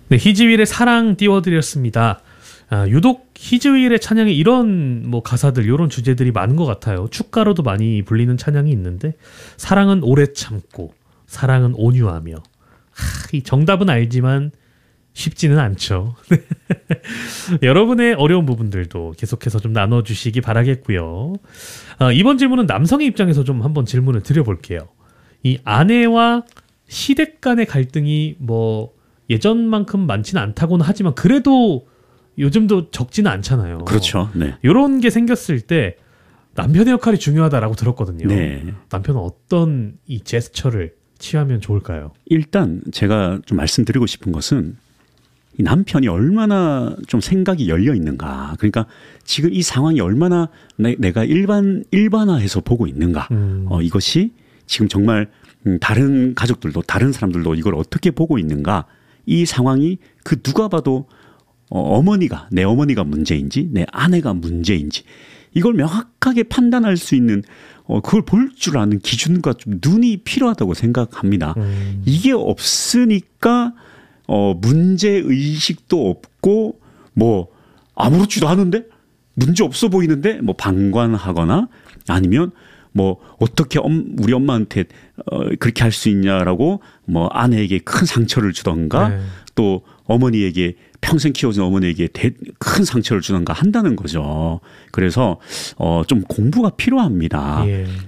네, 히즈윌의 사랑 띄워드렸습니다. 유독 히즈윌의 찬양에 이런 뭐 가사들, 이런 주제들이 많은 것 같아요. 축가로도 많이 불리는 찬양이 있는데, 사랑은 오래 참고, 사랑은 온유하며. 이 정답은 알지만 쉽지는 않죠. 여러분의 어려운 부분들도 계속해서 좀 나눠주시기 바라겠고요. 이번 질문은 남성의 입장에서 좀 한번 질문을 드려볼게요. 이 아내와 시댁 간의 갈등이 뭐 예전만큼 많지는 않다고는 하지만 그래도 요즘도 적지는 않잖아요. 그렇죠. 네. 이런 게 생겼을 때 남편의 역할이 중요하다라고 들었거든요. 네. 남편은 어떤 이 제스처를 취하면 좋을까요? 일단 제가 좀 말씀드리고 싶은 것은 이 남편이 얼마나 좀 생각이 열려 있는가. 그러니까 지금 이 상황이 얼마나 내가 일반화해서 보고 있는가. 이것이 지금 정말 다른 가족들도 다른 사람들도 이걸 어떻게 보고 있는가. 이 상황이 그 누가 봐도 내 어머니가 문제인지 내 아내가 문제인지 이걸 명확하게 판단할 수 있는 그걸 볼 줄 아는 기준과 좀 눈이 필요하다고 생각합니다. 이게 없으니까 문제 의식도 없고 뭐 아무렇지도 않은데 문제 없어 보이는데 뭐 방관하거나 아니면 뭐 어떻게 우리 엄마한테 그렇게 할 수 있냐라고 뭐 아내에게 큰 상처를 주던가 네. 또 어머니에게 평생 키워준 어머니에게 큰 상처를 주던가 한다는 거죠. 그래서 좀 공부가 필요합니다. 예.